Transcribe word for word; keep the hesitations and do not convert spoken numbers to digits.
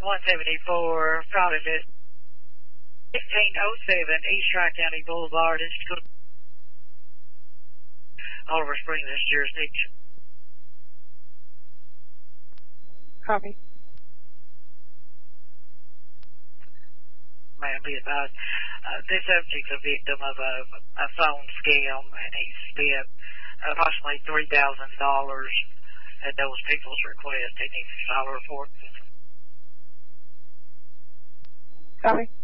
one seventy-four, probably this fifteen oh seven East Tri-County Boulevard in Oliver Springs jurisdiction. Copy. Ma'am, be advised, uh, this subject's a victim of a, a phone scam, and he spent approximately three thousand dollars at those people's request. He needs to file a report. Copy.